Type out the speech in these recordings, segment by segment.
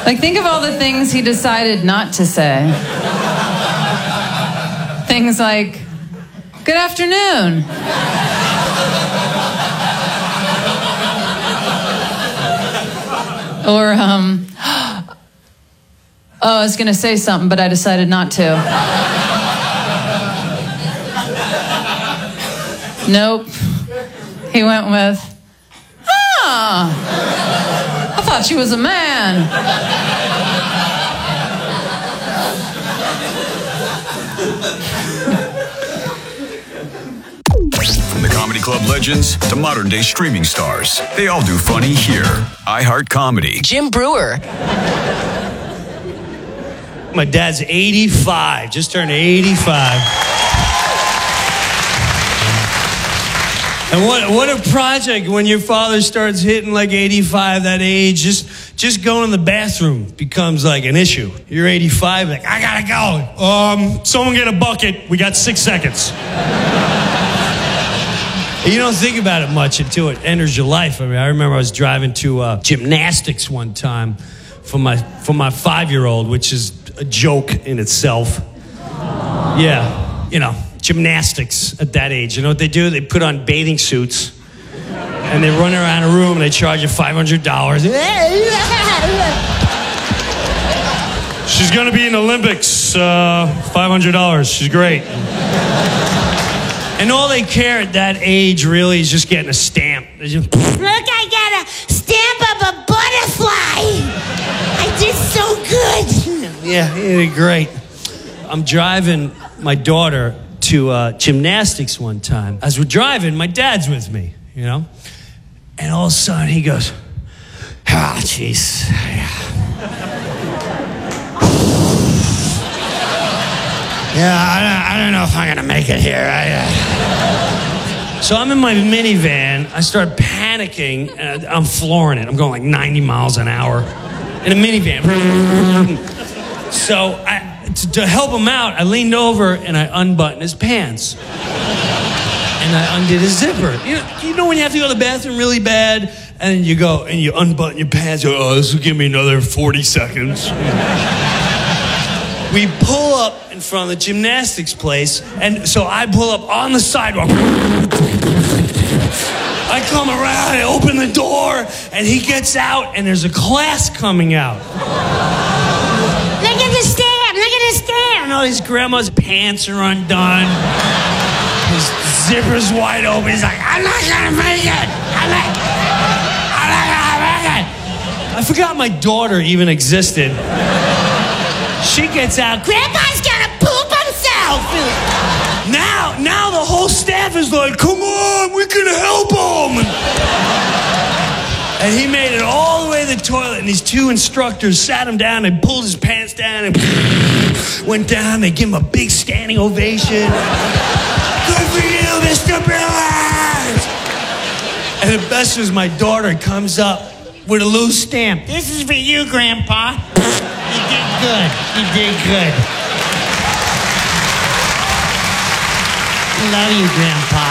Like, think of all the things he decided not to say. Things like, good afternoon. Or, oh, I was going to say something, but I decided not to. Nope. He went with, I thought she was a man. From the Comedy Club legends to modern-day streaming stars, they all do funny here. iHeart Comedy. Jim Brewer. My dad's 85, just turned 85. And what a project when your father starts hitting like 85, that age. Just going to the bathroom becomes like an issue. You're 85, like, I gotta go. Someone get a bucket. We got 6 seconds. You don't think about it much until it enters your life. I mean, I remember I was driving to gymnastics one time for my 5-year-old, which is a joke in itself. Yeah, you know, gymnastics at that age. You know what they do? They put on bathing suits and they run around a room and they charge you $500. She's gonna be in the Olympics, $500. She's great. And all they care at that age really is just getting a stamp. Look, I got a stamp of a butterfly. I did so good. Yeah, you did great. I'm driving my daughter to gymnastics one time. As we're driving, my dad's with me, you know? And all of a sudden he goes, jeez. Yeah, I don't know if I'm gonna make it here. So I'm in my minivan. I start panicking, and I'm flooring it. I'm going like 90 miles an hour in a minivan. So to help him out, I leaned over and I unbuttoned his pants. And I undid his zipper. You know when you have to go to the bathroom really bad, and you go and you unbutton your pants, you go, oh, this will give me another 40 seconds. We pull up in front of the gymnastics place, and so I pull up on the sidewalk. I come around, I open the door, and he gets out, and there's a class coming out. Look at the stamp, look at the stamp. And all his grandma's pants are undone. His zipper's wide open. He's like, I'm not gonna make it. I'm not gonna make it. I forgot my daughter even existed. She gets out. Grandpa's gonna poop himself. Now the whole staff is like, come on, we can help him. And he made it all the way to the toilet, and these 2 instructors sat him down and pulled his pants down and went down. They give him a big standing ovation. Good for you, Mr. Brillard. And the best was my daughter comes up with a loose stamp. This is for you, Grandpa. You did good. You did good. Love you, Grandpa.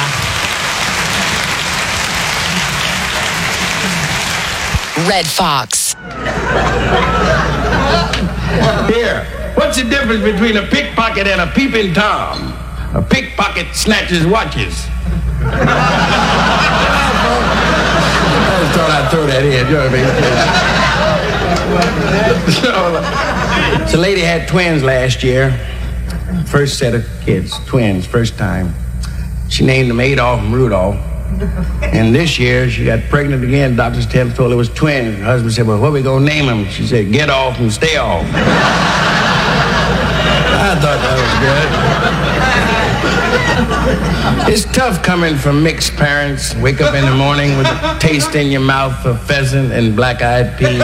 Red Fox. Here, what's the difference between a pickpocket and a peeping Tom? A pickpocket snatches watches. I just thought I'd throw that in, you know what I mean? So a lady had twins last year. First set of kids, twins, first time. She named them Adolph and Rudolph. And this year, she got pregnant again. Doctors told her it was twins. Her husband said, well, what are we going to name them? She said, get off and stay off. I thought that was good. It's tough coming from mixed parents. Wake up in the morning with a taste in your mouth of pheasant and black-eyed peas.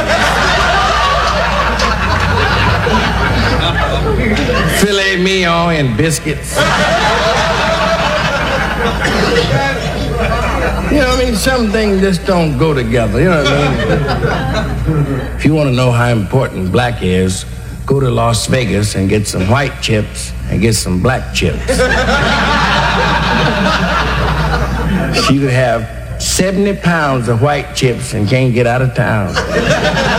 Filet mignon and biscuits. You know what I mean? Some things just don't go together. You know what I mean? If you want to know how important black is, go to Las Vegas and get some white chips and get some black chips. She would have 70 pounds of white chips and can't get out of town.